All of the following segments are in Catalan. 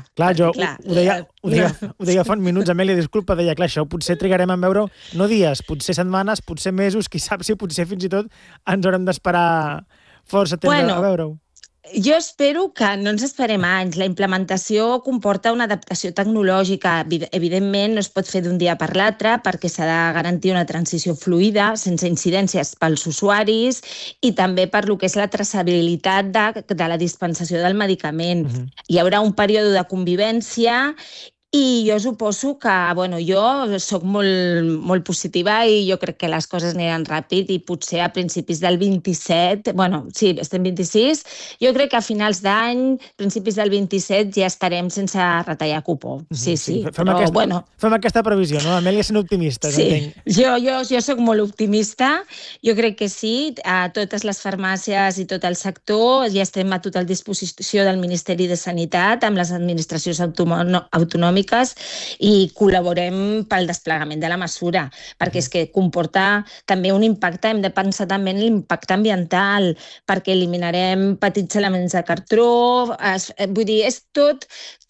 Clar, jo Clar, ho deia fa uns minuts, Amèlia, disculpa, deia, clar, això potser trigarem en veure no dies, potser setmanes, potser mesos, qui sap si potser fins i tot ens haurem d'esperar força temps a veure-ho. Jo espero que no ens esperem anys. La implementació comporta una adaptació tecnològica. Evidentment, no es pot fer d'un dia per l'altre perquè s'ha de garantir una transició fluida, sense incidències pels usuaris i també per lo que és la traçabilitat de la dispensació del medicament. Hi haurà un període de convivència i jo suposo que, jo soc molt positiva i jo crec que les coses aniran ràpid i potser a principis del 27, sí, estem 26, jo crec que a finals d'any, principis del 27, ja estarem sense retallar cupó. Sí. Fem aquesta previsió, no? Amèlia, sent optimista, sí, jo soc molt optimista, jo crec que sí, a totes les farmàcies i tot el sector ja estem a total disposició del Ministeri de Sanitat amb les administracions autonòmiques i col·laborem pel desplegament de la mesura, perquè és que comporta també un impacte, hem de pensar també en l'impacte ambiental, perquè eliminarem petits elements de cartró, vull dir, és tot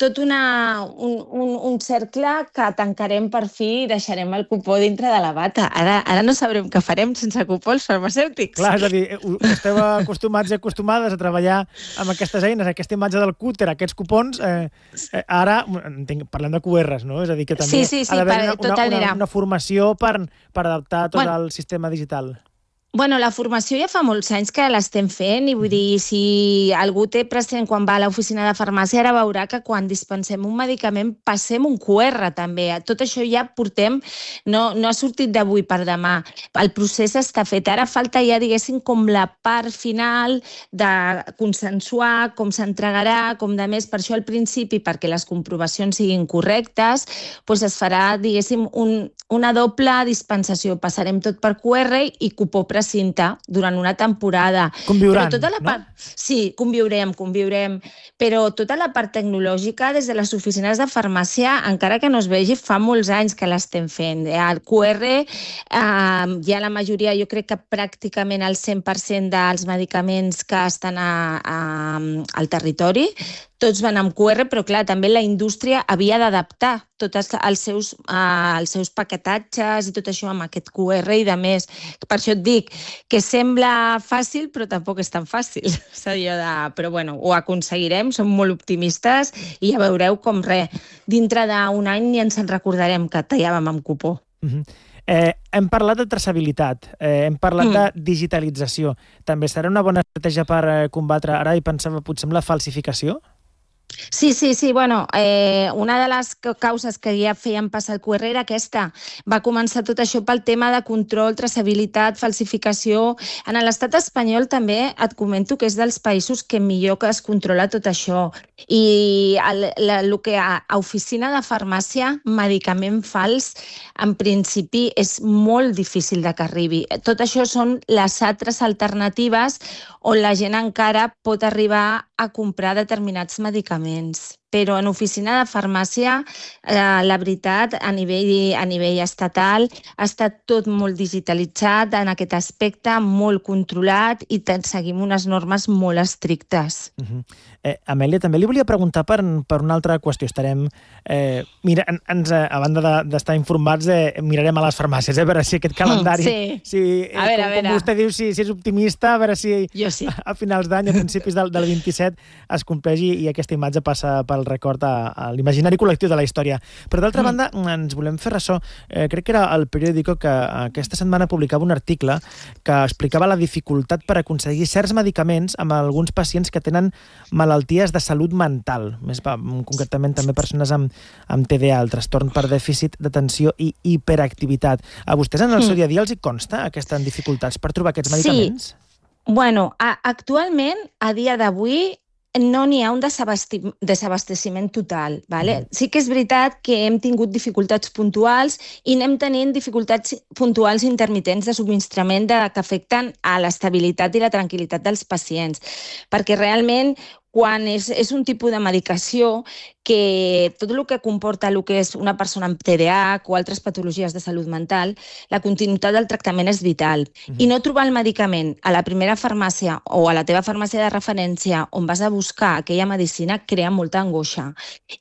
un cercle que tancarem per fi i deixarem el cupó dintre de la bata. Ara no sabrem què farem sense cupó els farmacèutics. Clar, és a dir, esteu acostumats i acostumades a treballar amb aquestes eines, aquesta imatge del cúter, aquests cupons, ara, parlem de QRs, no? És a dir, que també ha d'haver una formació per adaptar tot el sistema digital. La formació ja fa molts anys que l'estem fent i vull dir, si algú té present quan va a l'oficina de farmàcia, ara veurà que quan dispensem un medicament passem un QR també. Tot això ja portem, no ha sortit d'avui per demà. El procés està fet. Ara falta ja, diguéssim, com la part final de consensuar com s'entregarà, com de més. Per això al principi, perquè les comprovacions siguin correctes, es farà, diguéssim, una doble dispensació. Passarem tot per QR i cupó cinta durant una temporada. Conviuran, no? Sí, conviurem, però tota la part tecnològica des de les oficines de farmàcia, encara que no es vegi, fa molts anys que l'estem fent. El QR, ja la majoria, jo crec que pràcticament el 100% dels medicaments que estan al territori, tots van amb QR, però clar, també la indústria havia d'adaptar tots els seus paquetatges i tot això amb aquest QR i de més. Per això et dic que sembla fàcil, però tampoc és tan fàcil. Però ho aconseguirem, som molt optimistes i ja veureu com dintre d'un any ni ens en recordarem que tallàvem amb cupó. Hem parlat de traçabilitat, hem parlat de digitalització. També serà una bona estratègia per combatre, ara hi pensava potser amb la falsificació? Sí. Una de les causes que ja feien passar el QR era aquesta. Va començar tot això pel tema de control, traçabilitat, falsificació. En l'estat espanyol també et comento que és dels països que millor que es controla tot això. I el que a oficina de farmàcia, medicament fals, en principi és molt difícil de que arribi. Tot això són les altres alternatives on la gent encara pot arribar a comprar determinats medicaments. Però en oficina de farmàcia, la veritat, a nivell estatal, ha estat tot molt digitalitzat en aquest aspecte, molt controlat i seguim unes normes molt estrictes. Amèlia, també li volia preguntar per una altra qüestió. A banda d'estar informats, mirarem a les farmàcies, a veure si aquest calendari, com vostè diu, si és optimista, a veure si a finals d'any, a principis del 27, es compleix i aquesta imatge passa pel record a l'imaginari col·lectiu de la història. Però d'altra banda, ens volem fer ressò. Crec que era el Periódico que aquesta setmana publicava un article que explicava la dificultat per aconseguir certs medicaments amb alguns pacients que tenen malalties de salut mental, més concretament també persones amb TDA, el trastorn per dèficit d'atenció i hiperactivitat. A vostès en el seu dia a dia els hi consta aquestes dificultats per trobar aquests medicaments? Actualment, a dia d'avui, no n'hi ha un desabasteciment total. Sí que és veritat que hem tingut dificultats puntuals i anem tenint dificultats puntuals intermitents de subministrament que afecten a l'estabilitat i la tranquil·litat dels pacients. Perquè realment, quan és un tipus de medicació que tot el que comporta el que és una persona amb TDAH o altres patologies de salut mental, la continuïtat del tractament és vital. I no trobar el medicament a la primera farmàcia o a la teva farmàcia de referència on vas a buscar aquella medicina crea molta angoixa.